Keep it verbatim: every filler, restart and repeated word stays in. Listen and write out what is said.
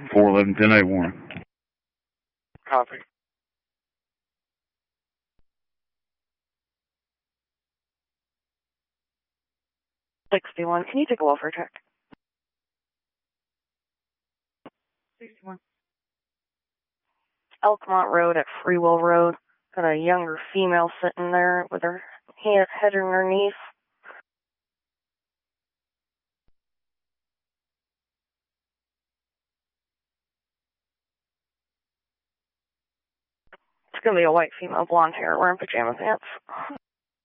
four eleven ten eight one. Copy. sixty-one, can you take a welfare check? sixty-one. Elkmont Road at Freewell Road. Got a younger female sitting there with her head, head on her knees. It's gonna be a white female, blonde hair, wearing pajama pants.